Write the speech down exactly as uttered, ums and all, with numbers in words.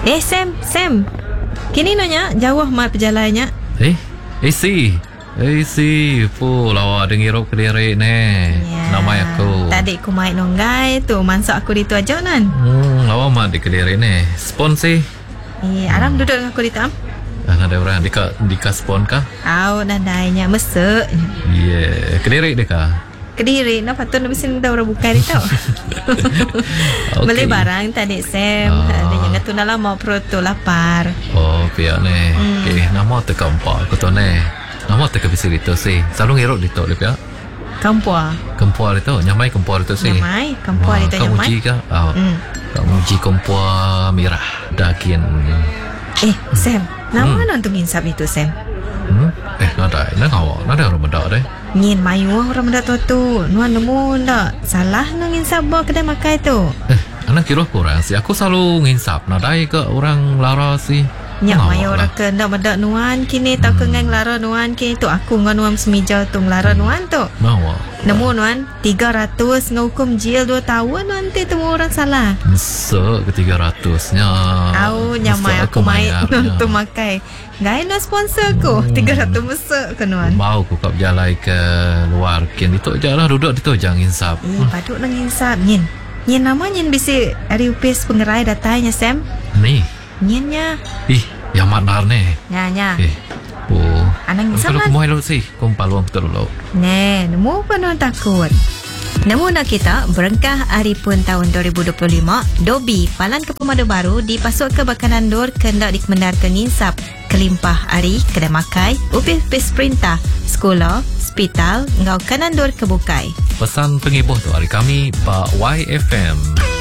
Eh Sam, Sam. Kini nanya jauh mai perjalanannya. Eh, eh si. Eh si, pu lawa dengirup kediri ne. Ya. Nama aku. Tadi aku mai nonggai tu, mansuk aku di tu aja nan. Hmm, lawa mah di kediri ne. Spon si. Eh, aram duduk dengan aku di tam. Ah, ada orang di ka di ka spon kah? Au nadainya mesek. Yeah, kediri deh kah? Kediri, no patut nak mesti dah orang buka dia tau. Okay. Beli barang tadi Sam. Ah. Ada yang kata nak lama perut tu lapar. Oh, pihak ne. Hmm. Okay, nama teka empat aku tu ne. Nama teka bisi itu si. Selalu ngiruk di tu le pihak. Kampua. Kempua itu, nyamai kempua itu si. Nyamai, kampua itu Kamu nyamai. uji kah? Oh. Hmm. Kamu uji kempua merah. Dakin. Eh, Sam. Nama Hmm. nonton insap itu Sam. Hmm? Eh, nada, nak awak, nada orang benda deh. Ngin mayu orang benda tu tu. Nuan nemu ndak? Salah nang insap bawa kedai makai tu. Eh, anak kira kurang sih. Aku selalu nginsap. Nadai ke orang lara sih. Nyak Ngawak mayu lah. orang ke ndak benda nuan kini tak ke ngang lara nuan kini tu aku ngan nuan semija tu lara nuan tu. Nawa. Nemu nuan tiga ratus ngahukum jil dua tahun nanti temu orang salah. Se ke tiga ratusnya. Au nyamai aku mai nonton makai. Gai na sponsor ko tiga ratus mesek ke nuan. Mau aku kap jalai ke luar kin itu je lah duduk itu jangan insap. Eh, paduk nang insap nyin. Nyin nama nyin bisi ari upis pengerai datanya Sam. Nih. Nyinnya. Ih, yang manar nih. Nya-nya. Eh. Oh. Anang insap Kalau kan? kumai lu sih, kum paluang betul lu. Ne, nemu apa non takut. Nemu nak kita berengkah hari pun tahun dua ribu dua puluh lima, Dobi palan ke pemadu baru dipasuk ke bakanan dor kendak dikemendarkan insap kelimpah hari kedai makai, upis-upis perintah, sekolah, hospital, ngau kanan dor kebukai. Pesan pengibuh tu hari kami Pak Y F M.